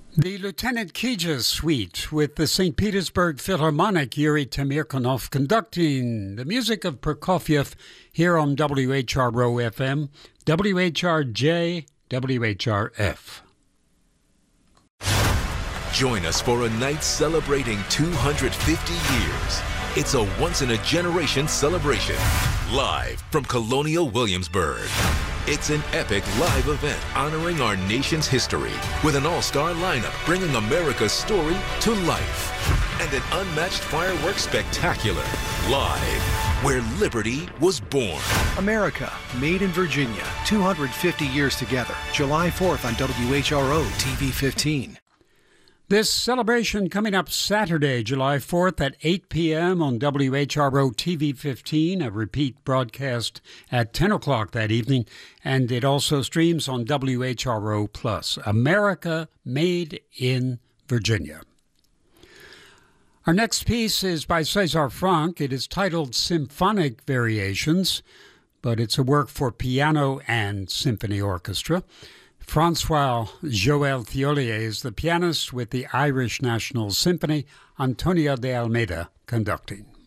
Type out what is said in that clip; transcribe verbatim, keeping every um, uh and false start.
The Lieutenant Kija Suite with the Saint Petersburg Philharmonic, Yuri Temirkanov conducting the music of Prokofiev here on W H R O F M, W H R J, W H R F. Join us for a night celebrating two hundred fifty years. It's a once-in-a-generation celebration, live from Colonial Williamsburg. It's an epic live event honoring our nation's history with an all-star lineup bringing America's story to life and an unmatched fireworks spectacular live where liberty was born. America, made in Virginia, two hundred fifty years together. July fourth on W H R O T V fifteen. This celebration coming up Saturday, July fourth at eight p.m. on W H R O T V fifteen, a repeat broadcast at ten o'clock that evening, and it also streams on W H R O Plus. America Made in Virginia. Our next piece is by César Franck. It is titled Symphonic Variations, but it's a work for piano and symphony orchestra. Francois Joël Thiollier is the pianist with the Irish National Symphony, Antonio de Almeida conducting.